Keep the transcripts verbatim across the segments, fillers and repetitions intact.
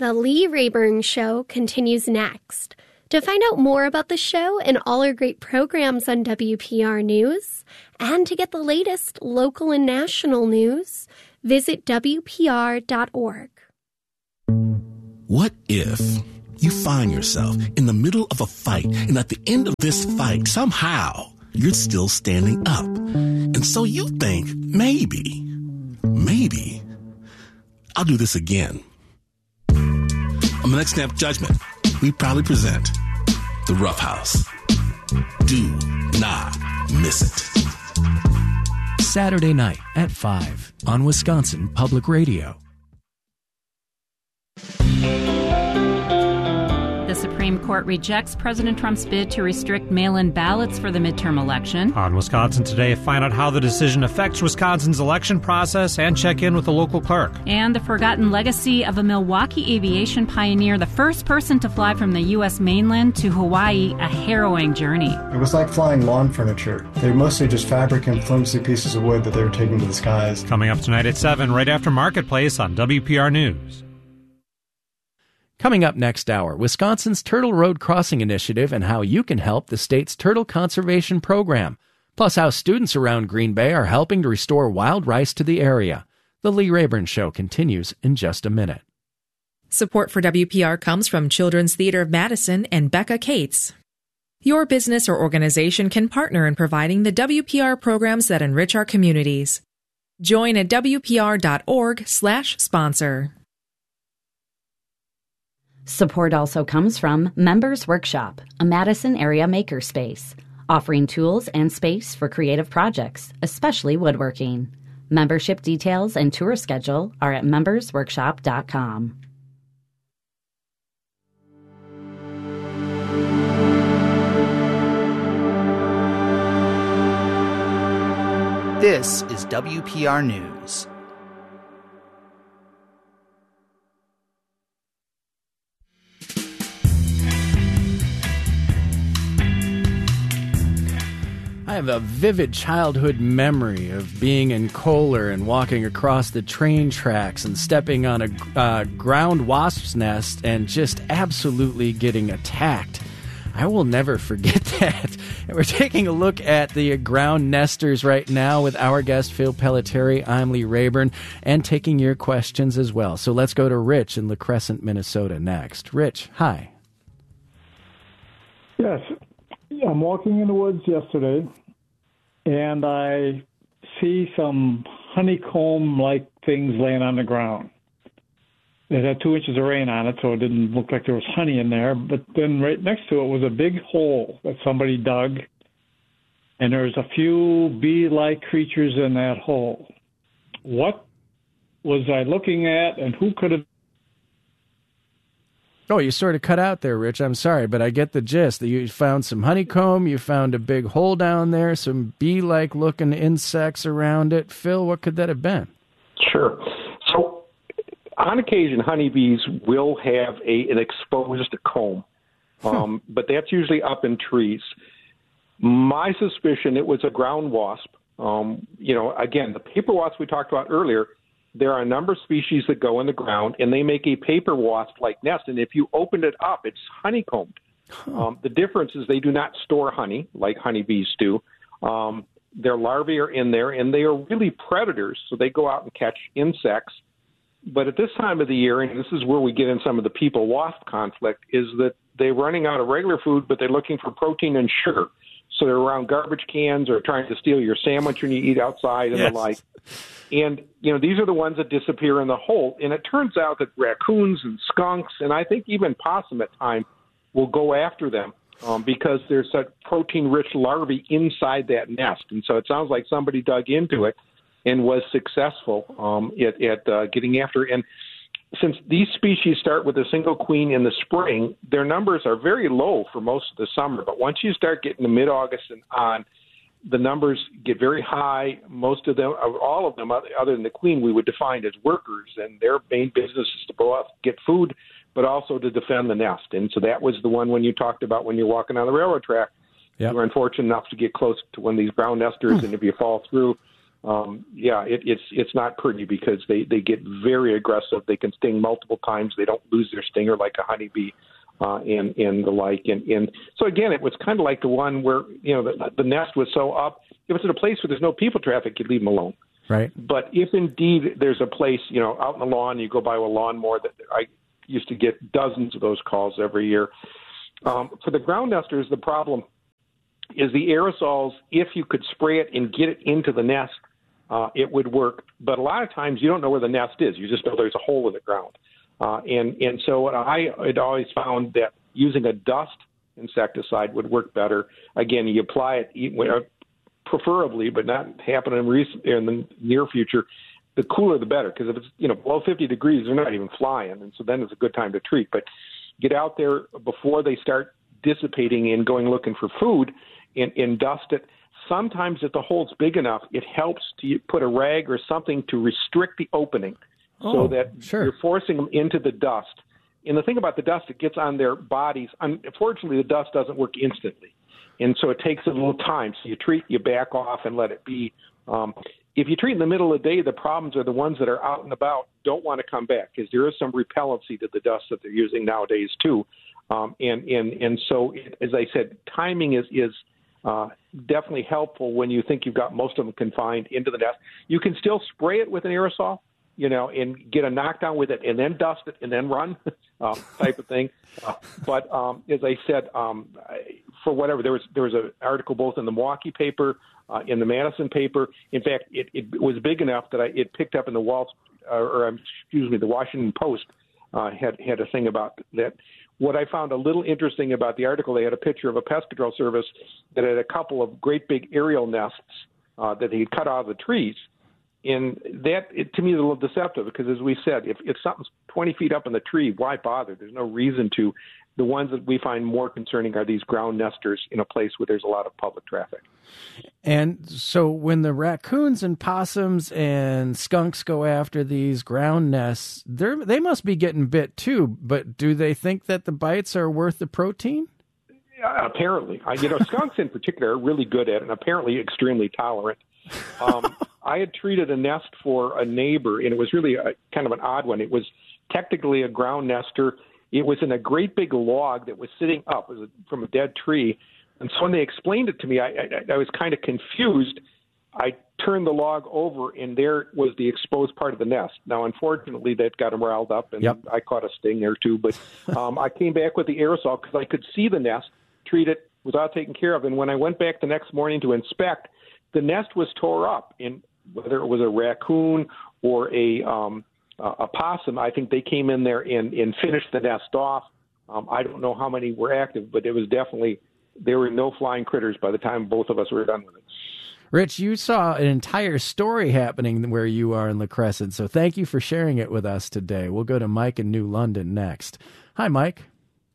The Lee Rayburn Show continues next. To find out more about the show and all our great programs on W P R News, and to get the latest local and national news, visit W P R dot org. What if you find yourself in the middle of a fight, and at the end of this fight, somehow, you're still standing up? And so you think, maybe, maybe, I'll do this again. On the next Snap Judgment, we proudly present The Rough House. Do not miss it. Saturday night at five on Wisconsin Public Radio. The Supreme Court rejects President Trump's bid to restrict mail-in ballots for the midterm election. On Wisconsin Today, find out how the decision affects Wisconsin's election process and check in with the local clerk. And the forgotten legacy of a Milwaukee aviation pioneer, the first person to fly from the U S mainland to Hawaii, a harrowing journey. It was like flying lawn furniture. They were mostly just fabric and flimsy pieces of wood that they were taking to the skies. Coming up tonight at seven, right after Marketplace on W P R News. Coming up next hour, Wisconsin's Turtle Road Crossing Initiative and how you can help the state's turtle conservation program. Plus how students around Green Bay are helping to restore wild rice to the area. The Lee Rayburn Show continues in just a minute. Support for W P R comes from Children's Theater of Madison and Becca Cates. Your business or organization can partner in providing the W P R programs that enrich our communities. Join at W P R dot org slash sponsor. Support also comes from Members Workshop, a Madison area makerspace, offering tools and space for creative projects, especially woodworking. Membership details and tour schedule are at members workshop dot com. This is W P R News. I have a vivid childhood memory of being in Kohler and walking across the train tracks and stepping on a uh, ground wasp's nest and just absolutely getting attacked. I will never forget that. And we're taking a look at the ground nesters right now with our guest, Phil Pelletieri. I'm Lee Rayburn, and taking your questions as well. So let's go to Rich in La Crescent, Minnesota next. Rich, hi. Yes. I'm walking in the woods yesterday, and I see some honeycomb-like things laying on the ground. It had two inches of rain on it, so it didn't look like there was honey in there. But then right next to it was a big hole that somebody dug, and there's a few bee-like creatures in that hole. What was I looking at, and who could have? Oh, you sort of cut out there, Rich. I'm sorry, but I get the gist. You found some honeycomb, you found a big hole down there, some bee-like looking insects around it. Phil, what could that have been? Sure. So on occasion, honeybees will have a, an exposed comb, um, but that's usually up in trees. My suspicion, it was a ground wasp. Um, you know, again, the paper wasp we talked about earlier, there are a number of species that go in the ground, and they make a paper wasp-like nest. And if you open it up, it's honeycombed. Huh. Um, the difference is they do not store honey like honeybees do. Um, their larvae are in there, and they are really predators, so they go out and catch insects. But at this time of the year, and this is where we get in some of the people-wasp conflict, is that they're running out of regular food, but they're looking for protein and sugar. So they're around garbage cans or trying to steal your sandwich when you eat outside and yes. the like. And, you know, these are the ones that disappear in the hole. And it turns out that raccoons and skunks, and I think even possum at times, will go after them um, because there's such protein-rich larvae inside that nest. And so it sounds like somebody dug into it and was successful um, at, at uh, getting after it. And since these species start with a single queen in the spring, their numbers are very low for most of the summer. But once you start getting to mid-August and on, the numbers get very high. Most of them, all of them, other than the queen, we would define as workers, and their main business is to go out and get food, but also to defend the nest. And so that was the one when you talked about when you're walking on the railroad track. Yep. You were unfortunate enough to get close to one of these ground nesters, and if you fall through, um, yeah, it, it's it's not pretty because they, they get very aggressive. They can sting multiple times. They don't lose their stinger like a honeybee uh, and, and the like. And, and so, again, it was kind of like the one where, you know, the, the nest was so up. If it's in a place where there's no people traffic, you'd leave them alone. Right. But if indeed there's a place, you know, out in the lawn, you go by with a lawnmower, that I used to get dozens of those calls every year. Um, for the ground nesters, the problem is the aerosols. If you could spray it and get it into the nest, uh, it would work. But a lot of times you don't know where the nest is. You just know there's a hole in the ground. Uh, and, and so what I had always found that using a dust insecticide would work better. Again, you apply it preferably, but not happen in, recent, in the near future, the cooler the better. Because if it's, you know, below fifty degrees, they're not even flying. And so then it's a good time to treat. But get out there before they start dissipating and going looking for food and, and dust it. Sometimes if the hole's big enough, it helps to put a rag or something to restrict the opening oh, so that sure. you're forcing them into the dust. And the thing about the dust, it gets on their bodies. Unfortunately, the dust doesn't work instantly. And so it takes a little time. So you treat, you back off and let it be. Um, if you treat in the middle of the day, the problems are the ones that are out and about, don't want to come back because there is some repellency to the dust that they're using nowadays too. Um, and, and, and so, as I said, timing is, is uh, definitely helpful when you think you've got most of them confined into the nest. You can still spray it with an aerosol, you know, and get a knockdown with it and then dust it and then run uh, type of thing. Uh, but um, as I said, um, for whatever, there was there was an article both in the Milwaukee paper, uh, in the Madison paper. In fact, it, it was big enough that I, it picked up in the Wall, uh, or excuse me, the Washington Post uh, had had a thing about that. What I found a little interesting about the article, they had a picture of a pest control service that had a couple of great big aerial nests uh, that they had cut out of the trees. And that, it, to me, is a little deceptive because, as we said, if, if something's twenty feet up in the tree, why bother? There's no reason to. The ones that we find more concerning are these ground nesters in a place where there's a lot of public traffic. And so when the raccoons and possums and skunks go after these ground nests, they they must be getting bit too. But do they think that the bites are worth the protein? Uh, apparently. I, you know, skunks in particular are really good at it and apparently extremely tolerant. Um, I had treated a nest for a neighbor, and it was really a, kind of an odd one. It was technically a ground nester. It was in a great big log that was sitting up. It was a, from a dead tree. And so when they explained it to me, I, I, I was kind of confused. I turned the log over, and there was the exposed part of the nest. Now, unfortunately, that got them riled up, and yep. I caught a sting there too. But um, I came back with the aerosol because I could see the nest, treat it without taking care of. And when I went back the next morning to inspect, the nest was tore up. And whether it was a raccoon or a um, a possum, I think they came in there and, and finished the nest off. Um, I don't know how many were active, but it was definitely, there were no flying critters by the time both of us were done with it. Rich, you saw an entire story happening where you are in La Crescent, so thank you for sharing it with us today. We'll go to Mike in New London next. Hi, Mike.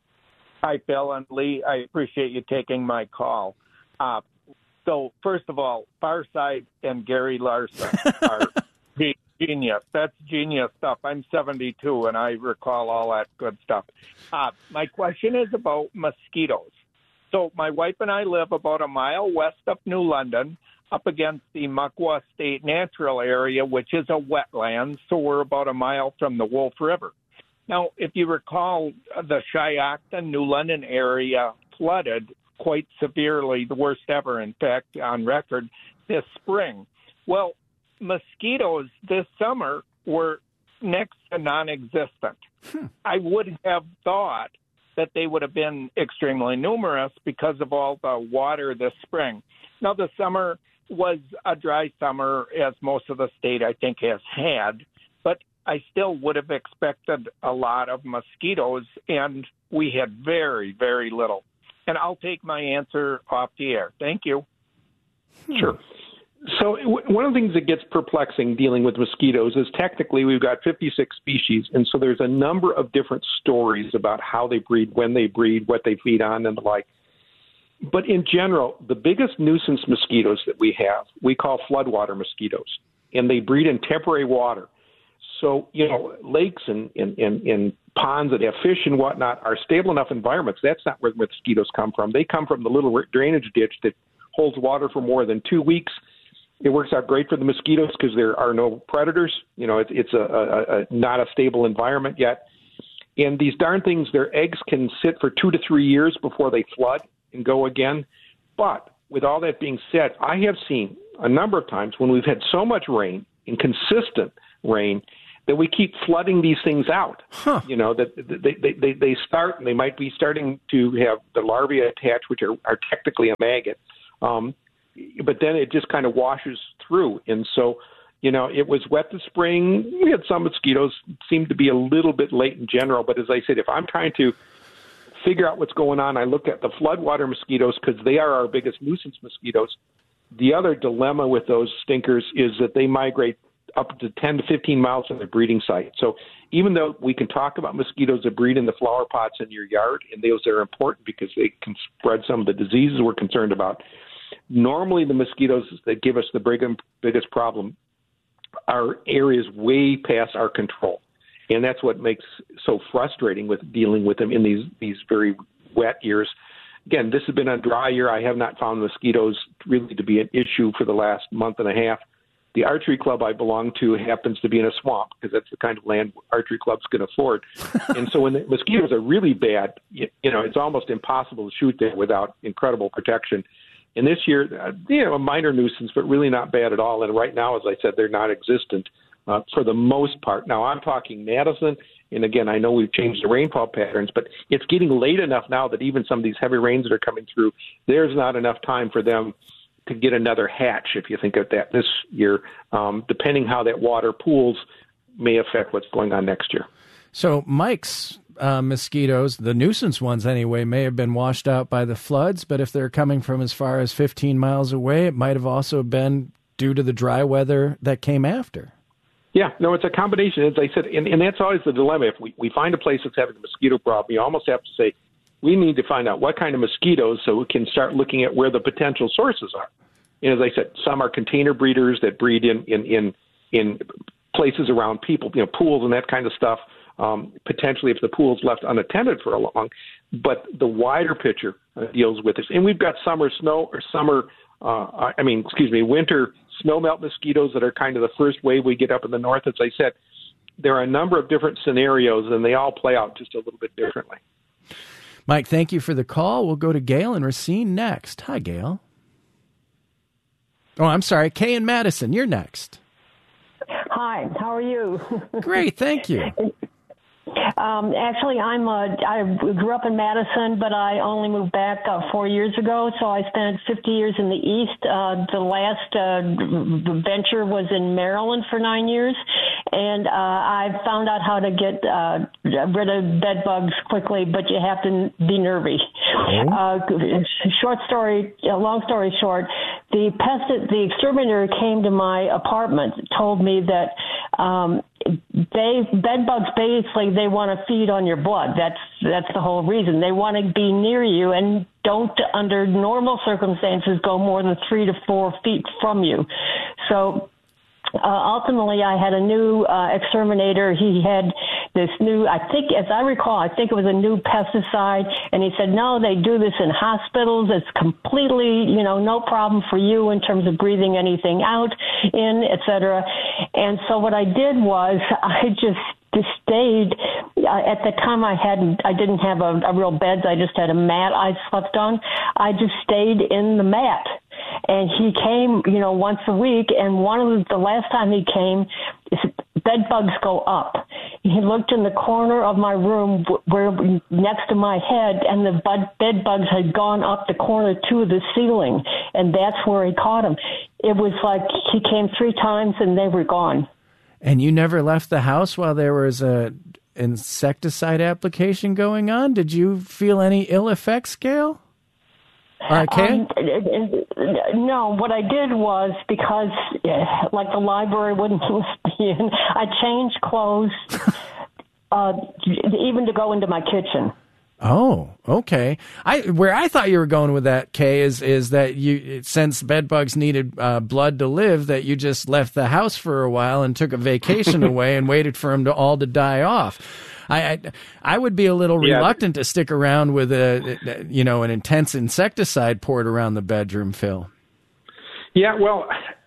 Hi, Bill and Lee. I appreciate you taking my call. Uh, so, first of all, Farside and Gary Larson are genius. That's genius stuff. I'm seventy-two, and I recall all that good stuff. Uh, my question is about mosquitoes. So my wife and I live about a mile west of New London, up against the Muckwa State Natural Area, which is a wetland, so we're about a mile from the Wolf River. Now, if you recall, the Shiocton, New London area flooded quite severely, the worst ever, in fact, on record, this spring. Well, mosquitoes this summer were next to non-existent. Hmm. I would have thought that they would have been extremely numerous because of all the water this spring. Now, the summer was a dry summer, as most of the state, I think, has had, but I still would have expected a lot of mosquitoes, and we had very, very little. And I'll take my answer off the air. Thank you. Sure. So one of the things that gets perplexing dealing with mosquitoes is technically we've got fifty-six species, and so there's a number of different stories about how they breed, when they breed, what they feed on, and the like. But in general, the biggest nuisance mosquitoes that we have, we call floodwater mosquitoes, and they breed in temporary water. So, you know, lakes and, and, and, and ponds that have fish and whatnot are stable enough environments. That's not where mosquitoes come from. They come from the little drainage ditch that holds water for more than two weeks. It works out great for the mosquitoes because there are no predators. You know, it, it's a, a, a not a stable environment yet. And these darn things, their eggs can sit for two to three years before they flood and go again. But with all that being said, I have seen a number of times when we've had so much rain and consistent rain that we keep flooding these things out. Huh. You know, that they, they, they, they start and they might be starting to have the larvae attached, which are, are technically a maggot. Um, but then it just kind of washes through. And so, you know, it was wet this spring. We had some mosquitoes, seemed to be a little bit late in general. But as I said, if I'm trying to figure out what's going on, I look at the floodwater mosquitoes because they are our biggest nuisance mosquitoes. The other dilemma with those stinkers is that they migrate up to ten to fifteen miles from their breeding site. So even though we can talk about mosquitoes that breed in the flower pots in your yard, and those are important because they can spread some of the diseases we're concerned about, normally the mosquitoes that give us the big, biggest problem are areas way past our control. And that's what makes so frustrating with dealing with them in these, these very wet years. Again, this has been a dry year. I have not found mosquitoes really to be an issue for the last month and a half. The archery club I belong to happens to be in a swamp because that's the kind of land archery clubs can afford. And so when the mosquitoes are really bad, you, you know, it's almost impossible to shoot there without incredible protection. And this year, uh, you know, a minor nuisance, but really not bad at all. And right now, as I said, they're non-existent uh, for the most part. Now, I'm talking Madison. And again, I know we've changed the rainfall patterns, but it's getting late enough now that even some of these heavy rains that are coming through, there's not enough time for them to get another hatch, if you think of that this year. Um, depending how that water pools may affect what's going on next year. So Mike's uh, mosquitoes, the nuisance ones anyway, may have been washed out by the floods, but if they're coming from as far as fifteen miles away, it might have also been due to the dry weather that came after. Yeah, no, it's a combination, as I said, and, and that's always the dilemma. If we, we find a place that's having a mosquito problem, you almost have to say, we need to find out what kind of mosquitoes so we can start looking at where the potential sources are. And as I said, some are container breeders that breed in, in, in, in places around people, you know, pools and that kind of stuff, um, potentially if the pool's left unattended for a long. But the wider picture uh, deals with this. And we've got summer snow or summer, uh, I mean, excuse me, winter snowmelt mosquitoes that are kind of the first wave we get up in the north. As I said, there are a number of different scenarios, and they all play out just a little bit differently. Mike, thank you for the call. We'll go to Gail and Racine next. Hi, Gail. Oh, I'm sorry. Kay and Madison, you're next. Hi, how are you? Great, thank you. Um, actually, I'm a, I grew up in Madison, but I only moved back uh, four years ago, so I spent fifty years in the East. Uh, the last uh, venture was in Maryland for nine years, and uh, I found out how to get uh, rid of bed bugs quickly, but you have to be nervy. Oh. Uh, short story, uh, long story short, the pest, the exterminator came to my apartment, told me that um, they bed bugs basically they want to feed on your blood. That's that's the whole reason. They want to be near you and don't, under normal circumstances, go more than three to four feet from you. So uh, ultimately, I had a new uh, exterminator. He had this new, I think, as I recall, I think it was a new pesticide. And he said, no, they do this in hospitals. It's completely, you know, no problem for you in terms of breathing anything out in, et cetera. And so what I did was I just Just stayed. Uh, at the time, I hadn't. I didn't have a, a real bed. I just had a mat I slept on. I just stayed in the mat, and he came, you know, once a week. And one of the, the last time he came, bed bugs go up. He looked in the corner of my room where next to my head, and the bud, bed bugs had gone up the corner to the ceiling, and that's where he caught them. It was like he came three times, and they were gone. And you never left the house while there was a insecticide application going on? Did you feel any ill effects, Gail? Okay. Um, no, what I did was, because like the library wouldn't let me in, I changed clothes uh, even to go into my kitchen. Oh, okay. I where I thought you were going with that, Kay, is is that you, since bed bugs needed uh, blood to live, that you just left the house for a while and took a vacation away and waited for them to all to die off. I I, I would be a little yeah. reluctant to stick around with a you know an intense insecticide poured around the bedroom, Phil. Yeah, well,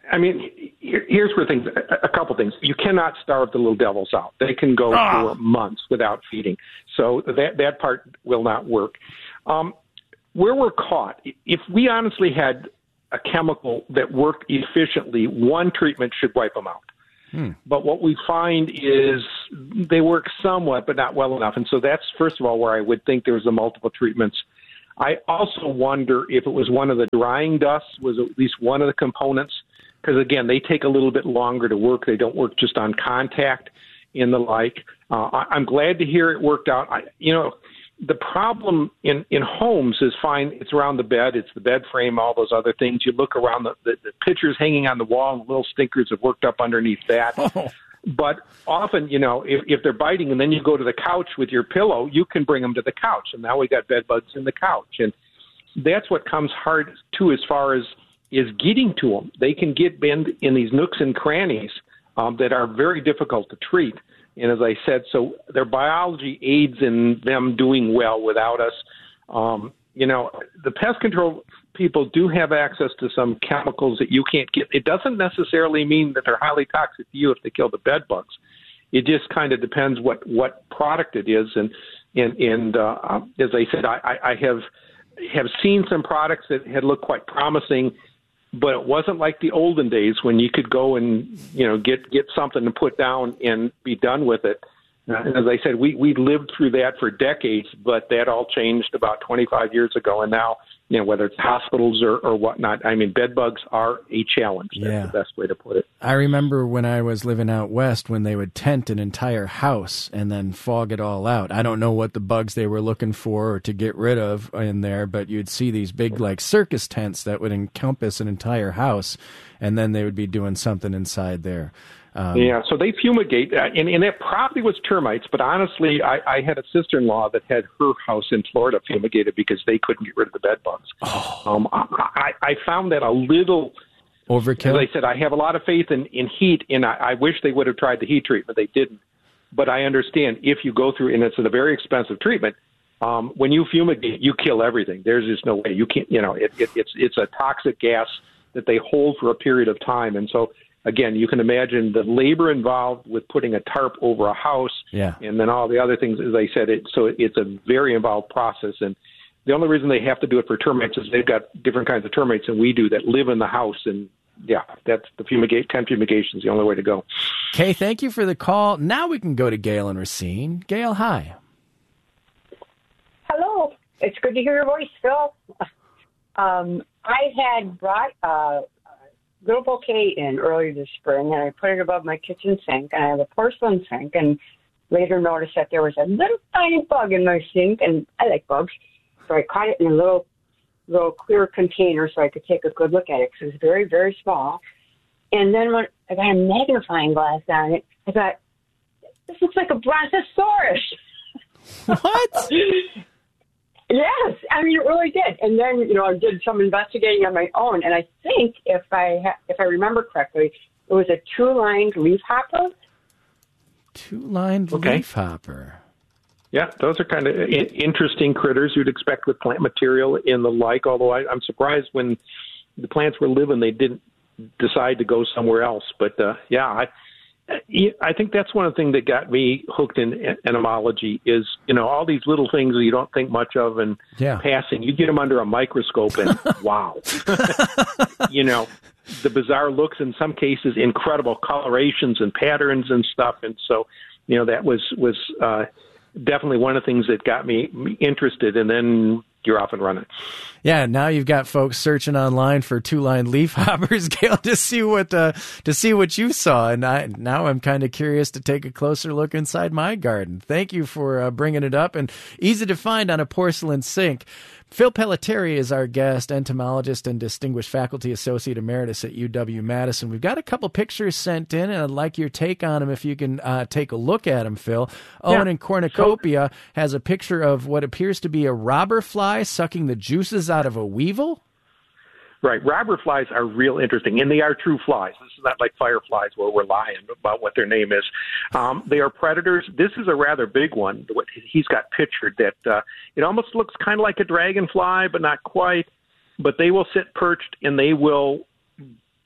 I mean, here, here's where things, a, a couple things. You cannot starve the little devils out. They can go ah. for months without feeding. So that, that part will not work. Um, where we're caught, if we honestly had a chemical that worked efficiently, one treatment should wipe them out. Hmm. But what we find is they work somewhat, but not well enough. And so that's, first of all, where I would think there was a multiple treatments. I also wonder if it was one of the drying dusts, was at least one of the components, because, again, they take a little bit longer to work. They don't work just on contact and the like. Uh, I, I'm glad to hear it worked out. I, you know, the problem in, in homes is fine. It's around the bed. It's the bed frame, all those other things. You look around, the, the, the pictures hanging on the wall, and little stinkers have worked up underneath that. Oh. But often, you know, if, if they're biting and then you go to the couch with your pillow, you can bring them to the couch. And now we got bed bugs in the couch. And that's what comes hard, too, as far as is getting to them. They can get bent in these nooks and crannies um, that are very difficult to treat. And as I said, so their biology aids in them doing well without us. Um, you know, the pest control people do have access to some chemicals that you can't get. It doesn't necessarily mean that they're highly toxic to you if they kill the bed bugs. It just kind of depends what, what product it is. And, and, and uh, as I said, I, I have have seen some products that had looked quite promising, but it wasn't like the olden days when you could go and, you know, get, get something to put down and be done with it. Uh, and as I said, we, we lived through that for decades, but that all changed about twenty-five years ago. And now, you know, whether it's hospitals or, or whatnot, I mean, bed bugs are a challenge. That's yeah. the best way to put it. I remember when I was living out west when they would tent an entire house and then fog it all out. I don't know what the bugs they were looking for or to get rid of in there, but you'd see these big, like, circus tents that would encompass an entire house, and then they would be doing something inside there. Um, yeah, so they fumigate, uh, and, and it probably was termites, but honestly, I, I had a sister-in-law that had her house in Florida fumigated because they couldn't get rid of the bed bugs. Oh. Um, I, I found that a little overkill. As I said, I have a lot of faith in, in heat, and I, I wish they would have tried the heat treatment. They didn't. But I understand if you go through, and it's a very expensive treatment, um, when you fumigate, you kill everything. There's just no way. You can't, you know, it, it, it's, it's a toxic gas that they hold for a period of time, and so again, you can imagine the labor involved with putting a tarp over a house, yeah. and then all the other things. As I said, it, so it's a very involved process. And the only reason they have to do it for termites is they've got different kinds of termites than we do that live in the house. And yeah, that's the fumigate. Tent fumigation is the only way to go. Kay, thank you for the call. Now we can go to Gail and Racine. Gail, hi. Hello. It's good to hear your voice, Phil. Um, I had brought uh, little bouquet in earlier this spring, and I put it above my kitchen sink, and I have a porcelain sink, and later noticed that there was a little tiny bug in my sink, and I like bugs, so I caught it in a little little clear container so I could take a good look at it, because it was very, very small. And then when I got a magnifying glass on it, I thought, this looks like a brontosaurus. What? Yes, I mean, it really did. And then, you know, I did some investigating on my own, and I think, if I ha- if I remember correctly, it was a two-lined leafhopper. Two-lined okay. leafhopper. Yeah, those are kind of I- interesting critters you'd expect with plant material and the like, although I, I'm surprised when the plants were living, they didn't decide to go somewhere else. But, uh, yeah, I I think that's one of the things that got me hooked in entomology is, you know, all these little things that you don't think much of and yeah. passing. You get them under a microscope and wow. You know, the bizarre looks, in some cases, incredible colorations and patterns and stuff. And so, you know, that was, was uh, definitely one of the things that got me interested. And then you're off and running. Yeah, now you've got folks searching online for two-line leafhoppers, Gail, to see what uh, to see what you saw, and I, now I'm kind of curious to take a closer look inside my garden. Thank you for uh, bringing it up, and easy to find on a porcelain sink. Phil Pelletieri is our guest, entomologist and distinguished faculty associate emeritus at U W-Madison. We've got a couple pictures sent in, and I'd like your take on them if you can uh, take a look at them, Phil. Owen yeah. in Cornucopia so, has a picture of what appears to be a robber fly sucking the juices out of a weevil. Right. Robber flies are real interesting, and they are true flies. This is not like fireflies where we're lying about what their name is. Um, they are predators. This is a rather big one. What he's got pictured that uh, it almost looks kind of like a dragonfly, but not quite. But they will sit perched, and they will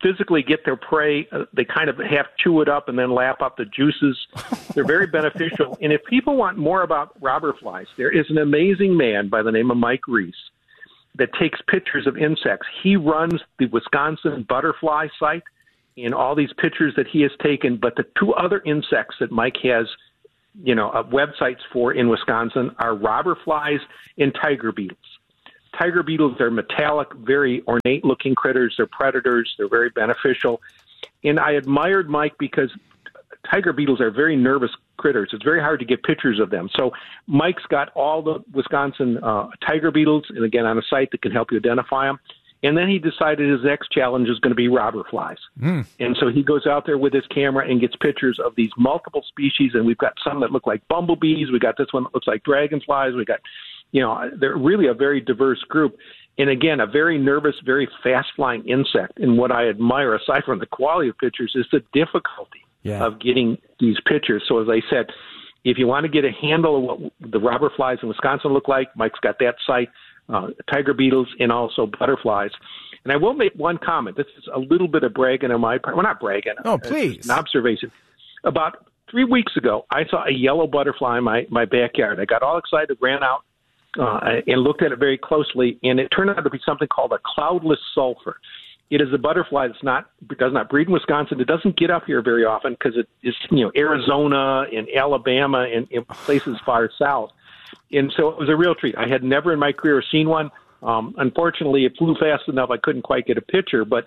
physically get their prey. Uh, they kind of half chew it up and then lap up the juices. They're very beneficial. And if people want more about robber flies, there is an amazing man by the name of Mike Reese that takes pictures of insects. He runs the Wisconsin butterfly site in all these pictures that he has taken. But the two other insects that Mike has, you know, uh, websites for in Wisconsin are robber flies and tiger beetles. Tiger beetles are metallic, very ornate-looking critters. They're predators. They're very beneficial. And I admired Mike because tiger beetles are very nervous critters. It's very hard to get pictures of them. So Mike's got all the Wisconsin uh, tiger beetles, and again, on a site that can help you identify them. And then he decided his next challenge is going to be robber flies. Mm. And so he goes out there with his camera and gets pictures of these multiple species. And we've got some that look like bumblebees. We got this one that looks like dragonflies. We got, you know, they're really a very diverse group. And again, a very nervous, very fast-flying insect. And what I admire, aside from the quality of pictures, is the difficulty yeah. of getting these pictures. So as I said, if you want to get a handle of what the robber flies in Wisconsin look like, Mike's got that site. Uh, tiger beetles and also butterflies. And I will make one comment. This is a little bit of bragging on my part. Well, not bragging. Oh, please. An observation. About three weeks ago, I saw a yellow butterfly in my, my backyard. I got all excited, ran out, uh, and looked at it very closely, and it turned out to be something called a cloudless sulfur. It is a butterfly that's not does not breed in Wisconsin. It doesn't get up here very often because it is, you know, Arizona and Alabama and, and places far south. And so it was a real treat. I had never in my career seen one. Um, unfortunately, it flew fast enough I couldn't quite get a picture. But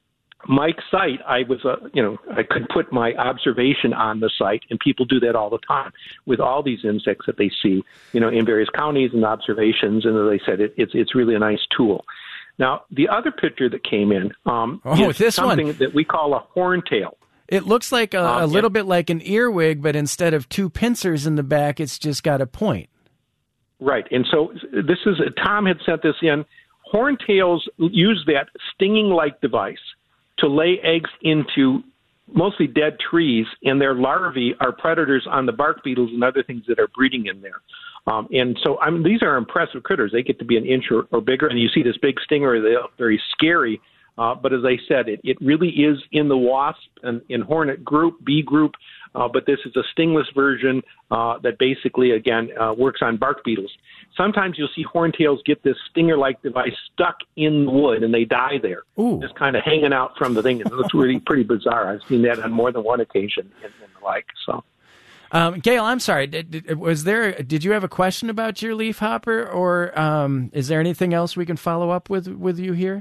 Mike's site, I was, uh, you know, I could put my observation on the site, and people do that all the time with all these insects that they see, you know, in various counties and observations. And as I said, it, it's it's really a nice tool. Now, the other picture that came in um, oh, is this something one. that we call a horntail. It looks like a, um, a little yeah. bit like an earwig, but instead of two pincers in the back, it's just got a point. Right. And so this is, Tom had sent this in. Horntails use that stinging-like device to lay eggs into mostly dead trees, and their larvae are predators on the bark beetles and other things that are breeding in there. Um, and so I mean, these are impressive critters. They get to be an inch or, or bigger, and you see this big stinger. They're very scary. Uh, but as I said, it, it really is in the wasp and in hornet group, bee group. Uh, but this is a stingless version uh, that basically, again, uh, works on bark beetles. Sometimes you'll see horntails get this stinger-like device stuck in the wood, and they die there, Ooh. just kind of hanging out from the thing. It looks really pretty bizarre. I've seen that on more than one occasion and, and the like. So, um, Gail, I'm sorry. Did, did, was there? Did you have a question about your leafhopper, or um, is there anything else we can follow up with with you here?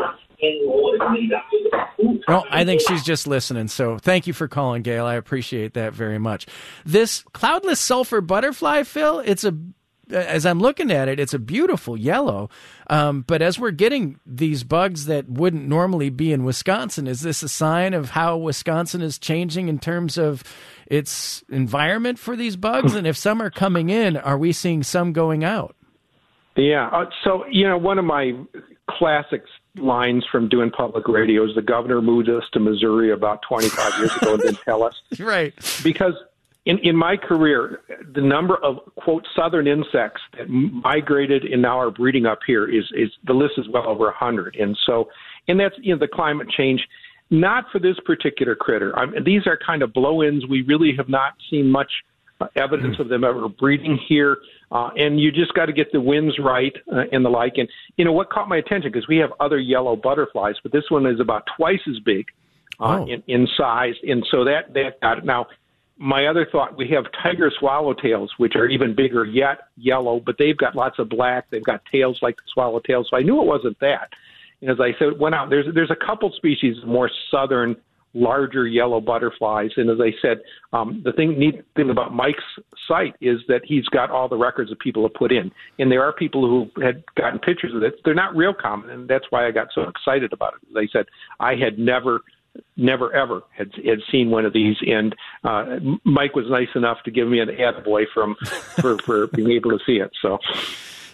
Oh, I think she's just listening. So thank you for calling, Gail. I appreciate that very much. This cloudless sulfur butterfly, Phil, it's a, as I'm looking at it, it's a beautiful yellow. Um, but as we're getting these bugs that wouldn't normally be in Wisconsin, is this a sign of how Wisconsin is changing in terms of its environment for these bugs? And if some are coming in, are we seeing some going out? Yeah. Uh, so, you know, one of my classic lines from doing public radio is the governor moved us to Missouri about twenty-five years ago and didn't tell us. Right. Because in, in my career, the number of, quote, southern insects that migrated and now are breeding up here is, is the list is well over one hundred. And so, and that's, you know, the climate change, not for this particular critter. I mean, these are kind of blow-ins. We really have not seen much uh, evidence of them ever breeding here. Uh, and you just got to get the winds right uh, and the like. And, you know, what caught my attention, because we have other yellow butterflies, but this one is about twice as big uh, oh. in, in size. And so that, that got it. Now, my other thought, we have tiger swallowtails, which are even bigger yet, yellow, but they've got lots of black. They've got tails like the swallowtail. So I knew it wasn't that. And as I said, went out, there's, there's a couple species of more southern, larger yellow butterflies. And as I said, um, the thing neat thing about Mike's site is that he's got all the records that people have put in. And there are people who had gotten pictures of it. They're not real common, and that's why I got so excited about it. As I said, I had never, never, ever had, had seen one of these. And uh, Mike was nice enough to give me an attaboy from, for, for being able to see it. So.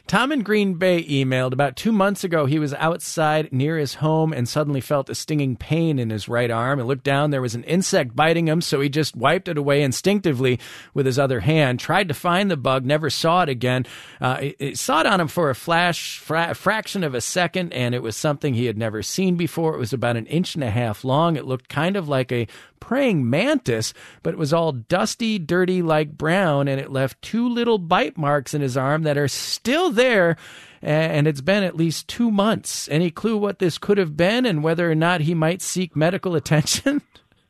Tom in Green Bay emailed, about two months ago, he was outside near his home and suddenly felt a stinging pain in his right arm. He looked down, there was an insect biting him, so he just wiped it away instinctively with his other hand, tried to find the bug, never saw it again. Uh, it, it saw it on him for a flash, fra- fraction of a second, and it was something he had never seen before. It was about an inch and a half long. It looked kind of like a praying mantis, but it was all dusty, dirty, like brown, and it left two little bite marks in his arm that are still there, and it's been at least two months. Any clue what this could have been and whether or not he might seek medical attention?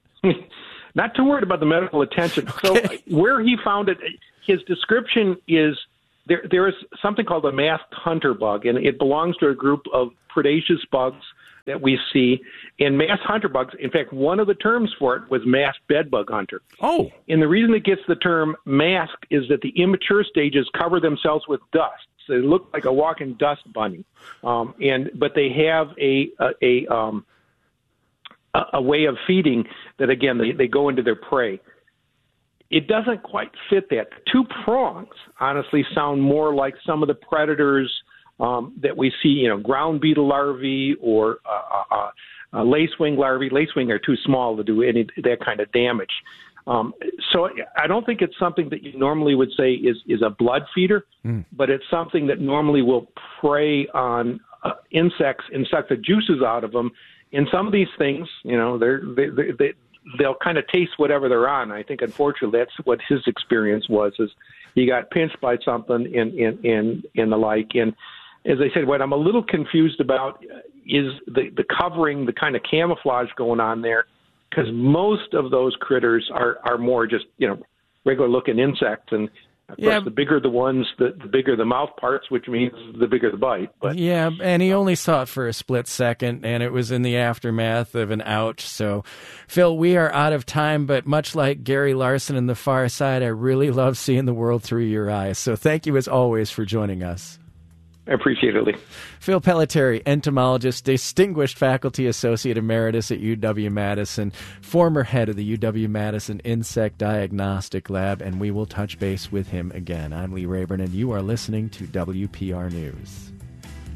Not too worried about the medical attention. Okay. So where he found it, his description is there. There is something called a masked hunter bug, and it belongs to a group of predaceous bugs that we see. And masked hunter bugs, in fact, one of the terms for it was masked bedbug hunter. Oh. And the reason it gets the term masked is that the immature stages cover themselves with dust. So they look like a walking dust bunny. Um, and but they have a a, a um a, a way of feeding that, again, they, they go into their prey. It doesn't quite fit that. Two prongs, honestly, sound more like some of the predators um, that we see, you know, ground beetle larvae or uh, uh, uh, lacewing larvae. Lacewing are too small to do any that kind of damage. Um, so I don't think it's something that you normally would say is, is a blood feeder, mm. but it's something that normally will prey on uh, insects and suck the juices out of them. And some of these things, you know, they're, they, they, they, they'll kind of taste whatever they're on. I think, unfortunately, that's what his experience was, is he got pinched by something and, and, and, and the like. And as I said, what I'm a little confused about is the, the covering, the kind of camouflage going on there, because most of those critters are, are more just, you know, regular-looking insects. And, of course, yeah. the bigger the ones, the, the bigger the mouth parts, which means the bigger the bite. But yeah, and he only saw it for a split second, and it was in the aftermath of an ouch. So, Phil, we are out of time, but much like Gary Larson in The Far Side, I really love seeing the world through your eyes. So thank you, as always, for joining us. I appreciate it, Lee. Phil Pelletieri, entomologist, distinguished faculty associate emeritus at U W-Madison, former head of the U W-Madison Insect Diagnostic Lab, and we will touch base with him again. I'm Lee Rayburn, and you are listening to W P R News.